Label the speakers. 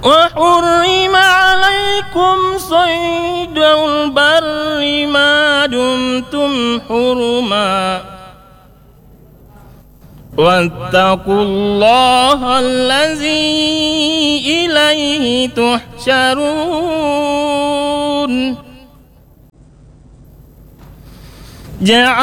Speaker 1: وحرم عليكم صيد البر ما دمتم حرما واتقوا الله الذي إليه تحشرون.